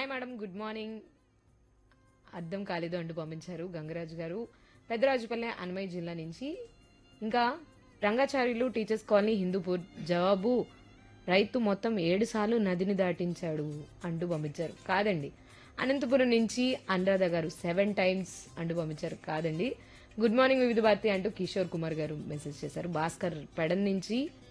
Hi madam good morning అద్దం కాలేదు అంటూ పంపించారు గంగరాజు గారు పెద్దరాజుపల్లె అన్నమయ్య జిల్లా నుంచి. ఇంకా రంగాచార్యులు టీచర్స్ కాలనీ హిందూపూర్ జవాబు రైతు మొత్తం 7 సార్లు నదిని దాటించాడు అంటూ పంపించారు. కాదండి. అనంతపురం నుంచి అనురాధ గారు 7 టైమ్స్ అంటూ పంపించారు. కాదండి. గుడ్ మార్నింగ్ వివిధ భారతి అంటూ కిషోర్ కుమార్ గారు మెసేజ్ చేశారు. భాస్కర్ పెడన్ నుంచి